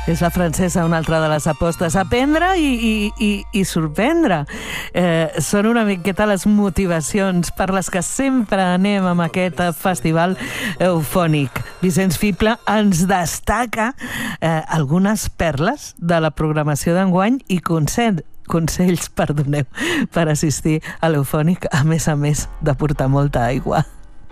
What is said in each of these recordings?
És la Francesa, una altra de les apostes. Aprendre i sorprendre. Són una miqueta les motivacions per les que sempre anem amb aquest festival eufònic. Vicenç Fibla ens destaca algunes perles de la programació d'enguany i consells, perdoneu, per assistir a l'eufònic, a més de portar molta aigua.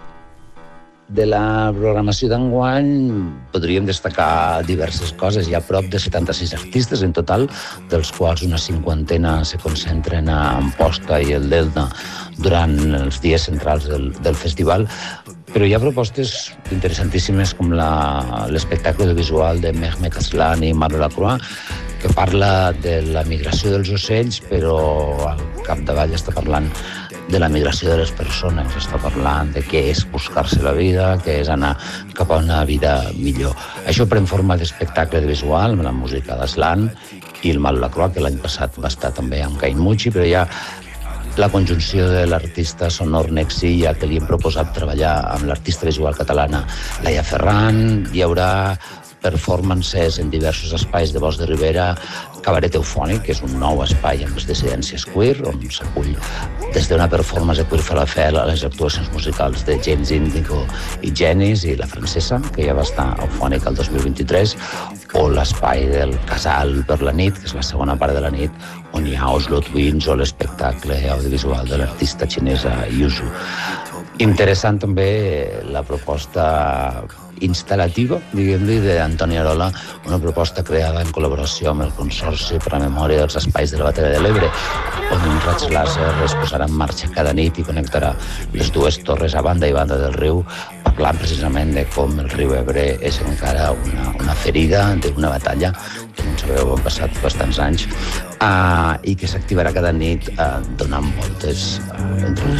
De la programació d'enguany podríem destacar diverses coses. Hi ha prop de 76 artistes en total, dels quals una cinquantena se concentren a Amposta i el Delta durant els dies centrals del festival. Però hi ha propostes interessantíssimes com l'espectacle visual de Mehmet Aslan i Marlo Lacroix, que parla de la migració dels ocells, però al capdavall està parlant de la migració de les persones, està parlant de què és buscar-se la vida, què és anar cap a una vida millor. Això pren forma d'espectacle visual, amb la música d'Aslan i el Marlo Lacroix, que l'any passat va estar també amb Cain Mucci, però hi ha la conjunció de l'artista sonor Nexia, que li hem proposat treballar amb l'artista visual catalana Laia Ferran. Hi haurà performances en diversos espais de Bosc de Ribera, Cabaret Eufònic, que és un nou espai amb les dissidències queer, on s'acull des d'una performance de Queer Falafel a les actuacions musicals de James Indigo i Genis i la Francesa, que ja va estar eufònic el 2023, o l'espai del Casal per la nit, que és la segona part de la nit, on hi ha Oslo Twins o l'espectacle audiovisual de l'artista xinesa Yuzu. Interessant també la proposta instal·lativa, diguem-li, d'Antoni Arola, una proposta creada en col·laboració amb el Consorci per a la Memòria dels Espais de la Batalla de l'Ebre, on un raig làser es posarà en marxa cada nit i connectarà les dues torres a banda i banda del riu, parlant precisament de com el riu Ebre és encara una ferida d'una batalla que no sabeu, han passat bastants anys, i que s'activarà cada nit donant voltes entre